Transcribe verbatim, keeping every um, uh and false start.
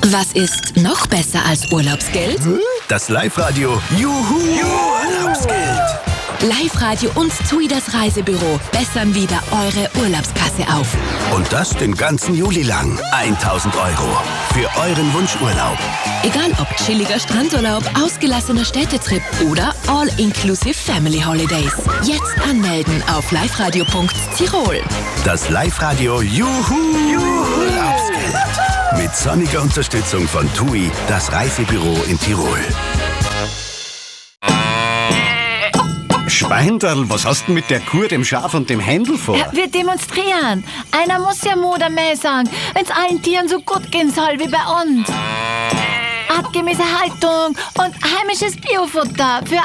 Was ist noch besser als Urlaubsgeld? Das Live-Radio Juhu Urlaubsgeld. Live-Radio und TUI, das Reisebüro, bessern wieder eure Urlaubskasse auf. Und das den ganzen Juli lang. tausend Euro für euren Wunschurlaub. Egal ob chilliger Strandurlaub, ausgelassener Städtetrip oder All-Inclusive Family Holidays. Jetzt anmelden auf liveradio punkt tirol. Das Live-Radio Juhu, Juhu Urlaubsgeld. Mit sonniger Unterstützung von TUI, das Reisebüro in Tirol. Schweinderl, was hast du mit der Kuh, dem Schaf und dem Händel vor? Ja, wir demonstrieren. Einer muss ja Mutter mehr sagen, wenn es allen Tieren so gut gehen soll wie bei uns. Artgemäße Haltung und heimisches Biofutter für